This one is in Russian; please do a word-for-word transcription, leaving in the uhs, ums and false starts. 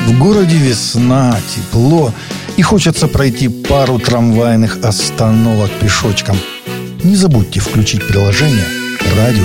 В городе весна, тепло, и хочется пройти пару трамвайных остановок пешочком. Не забудьте включить приложение «Радио